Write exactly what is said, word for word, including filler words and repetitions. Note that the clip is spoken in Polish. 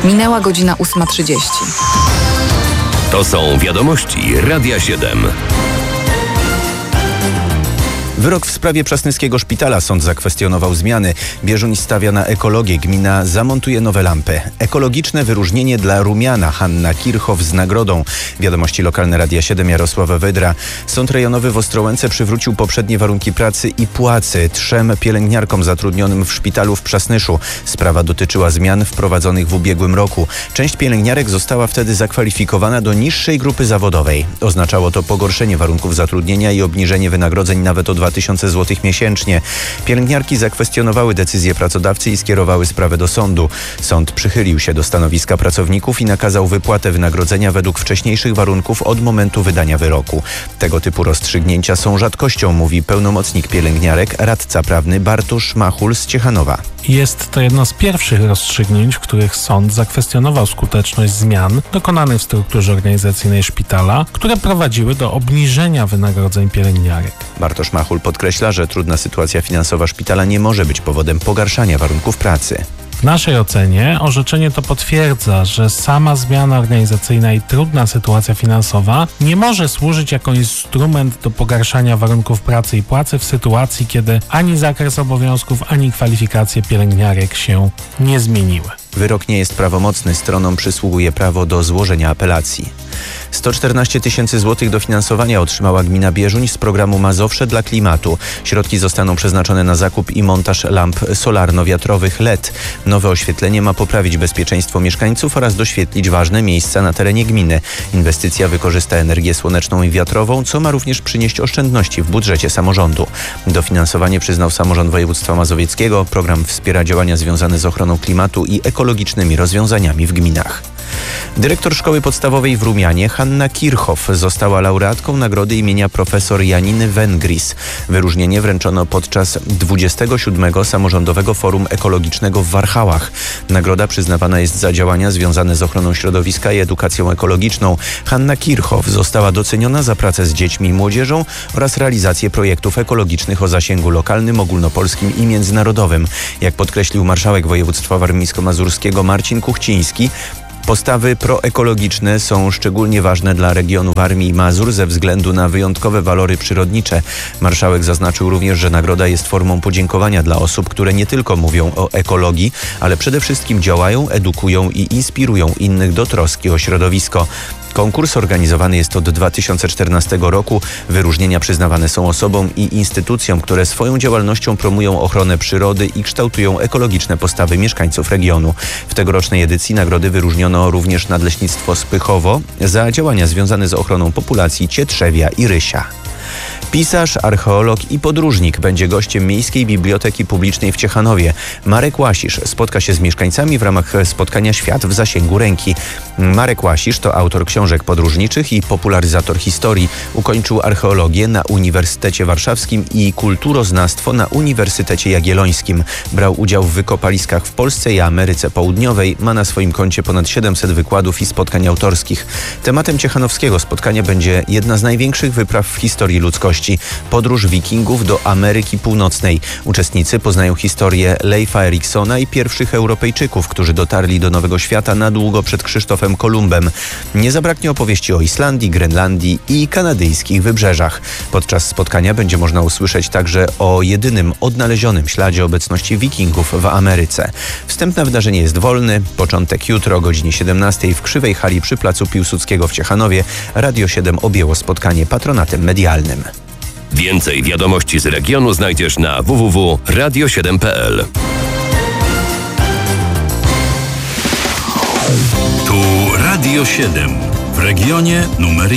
Minęła godzina ósma trzydzieści. To są wiadomości Radia siedem. Wyrok w sprawie Przasnyskiego Szpitala. Sąd zakwestionował zmiany. Bieżuń stawia na ekologię. Gmina zamontuje nowe lampy. Ekologiczne wyróżnienie dla Rumiana. Hanna Kirchhoff z nagrodą. Wiadomości lokalne Radia siedem, Jarosława Wydra. Sąd rejonowy w Ostrołęce przywrócił poprzednie warunki pracy i płacy trzem pielęgniarkom zatrudnionym w szpitalu w Przasnyszu. Sprawa dotyczyła zmian wprowadzonych w ubiegłym roku. Część pielęgniarek została wtedy zakwalifikowana do niższej grupy zawodowej. Oznaczało to pogorszenie warunków zatrudnienia i obniżenie wynagrodzeń nawet o dwa tysiące złotych miesięcznie. Pielęgniarki zakwestionowały decyzję pracodawcy i skierowały sprawę do sądu. Sąd przychylił się do stanowiska pracowników i nakazał wypłatę wynagrodzenia według wcześniejszych warunków od momentu wydania wyroku. Tego typu rozstrzygnięcia są rzadkością, mówi pełnomocnik pielęgniarek, radca prawny Bartosz Machul z Ciechanowa. Jest to jedno z pierwszych rozstrzygnięć, w których sąd zakwestionował skuteczność zmian dokonanych w strukturze organizacyjnej szpitala, które prowadziły do obniżenia wynagrodzeń pielęgniarek. Bartosz Machul podkreśla, że trudna sytuacja finansowa szpitala nie może być powodem pogarszania warunków pracy. W naszej ocenie orzeczenie to potwierdza, że sama zmiana organizacyjna i trudna sytuacja finansowa nie może służyć jako instrument do pogarszania warunków pracy i płacy w sytuacji, kiedy ani zakres obowiązków, ani kwalifikacje pielęgniarek się nie zmieniły. Wyrok nie jest prawomocny, stronom przysługuje prawo do złożenia apelacji. sto czternaście tysięcy złotych dofinansowania otrzymała gmina Bieżuń z programu Mazowsze dla klimatu. Środki zostaną przeznaczone na zakup i montaż lamp solarno-wiatrowych L E D. Nowe oświetlenie ma poprawić bezpieczeństwo mieszkańców oraz doświetlić ważne miejsca na terenie gminy. Inwestycja wykorzysta energię słoneczną i wiatrową, co ma również przynieść oszczędności w budżecie samorządu. Dofinansowanie przyznał samorząd województwa mazowieckiego. Program wspiera działania związane z ochroną klimatu i ekologicznymi rozwiązaniami w gminach. Dyrektor szkoły podstawowej w Rumianie Hanna Kirchhoff została laureatką nagrody imienia profesor Janiny Wengris. Wyróżnienie wręczono podczas dwudziestego siódmego Samorządowego Forum Ekologicznego w Warchałach. Nagroda przyznawana jest za działania związane z ochroną środowiska i edukacją ekologiczną. Hanna Kirchhoff została doceniona za pracę z dziećmi i młodzieżą oraz realizację projektów ekologicznych o zasięgu lokalnym, ogólnopolskim i międzynarodowym. Jak podkreślił marszałek województwa warmińsko-mazurskiego Marcin Kuchciński, postawy proekologiczne są szczególnie ważne dla regionu Warmii i Mazur ze względu na wyjątkowe walory przyrodnicze. Marszałek zaznaczył również, że nagroda jest formą podziękowania dla osób, które nie tylko mówią o ekologii, ale przede wszystkim działają, edukują i inspirują innych do troski o środowisko. Konkurs organizowany jest od dwa tysiące czternastego roku. Wyróżnienia przyznawane są osobom i instytucjom, które swoją działalnością promują ochronę przyrody i kształtują ekologiczne postawy mieszkańców regionu. W tegorocznej edycji nagrody wyróżniono również Nadleśnictwo Spychowo za działania związane z ochroną populacji cietrzewia i rysia. Pisarz, archeolog i podróżnik będzie gościem Miejskiej Biblioteki Publicznej w Ciechanowie. Marek Łasisz spotka się z mieszkańcami w ramach spotkania Świat w zasięgu ręki. Marek Łasisz to autor książek podróżniczych i popularyzator historii. Ukończył archeologię na Uniwersytecie Warszawskim i kulturoznawstwo na Uniwersytecie Jagiellońskim. Brał udział w wykopaliskach w Polsce i Ameryce Południowej. Ma na swoim koncie ponad siedemset wykładów i spotkań autorskich. Tematem ciechanowskiego spotkania będzie jedna z największych wypraw w historii ludzkości. Podróż wikingów do Ameryki Północnej. Uczestnicy poznają historię Leif'a Eriksona i pierwszych Europejczyków, którzy dotarli do Nowego Świata na długo przed Krzysztofem Kolumbem. Nie zabraknie opowieści o Islandii, Grenlandii i kanadyjskich wybrzeżach. Podczas spotkania będzie można usłyszeć także o jedynym odnalezionym śladzie obecności wikingów w Ameryce. Wstęp na wydarzenie jest wolny. Początek jutro o godzinie siedemnastej w Krzywej Hali przy placu Piłsudskiego w Ciechanowie. Radio siedem objęło spotkanie patronatem medialnym. Więcej wiadomości z regionu znajdziesz na w w w kropka radio siedem kropka p l. Tu Radio siedem w regionie numer